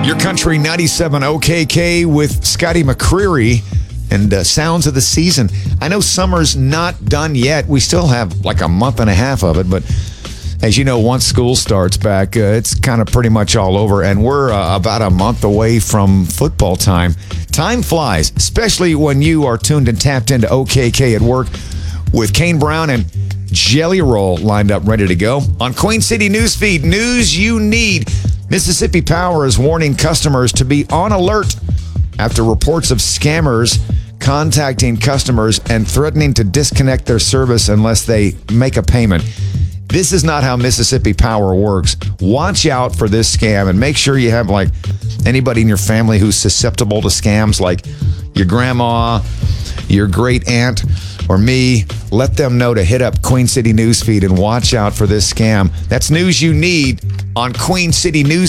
Your Country 97 OKK with Scotty McCreery and Sounds of the Season. I know summer's not done yet. We still have like a month and a half of it, but as you know, once school starts back, it's kind of pretty much all over, and we're about a month away from football time. Time flies, especially when you are tuned and tapped into OKK at work with Kane Brown and Jelly Roll lined up ready to go. On Queen City Newsfeed, news you need. Mississippi Power is warning customers to be on alert after reports of scammers contacting customers and threatening to disconnect their service unless they make a payment. This is not how Mississippi Power works. Watch out for this scam and make sure you have like anybody in your family who's susceptible to scams, like your grandma, your great aunt, or me. Let them know to hit up Queen City Newsfeed and watch out for this scam. That's news you need on Queen City News.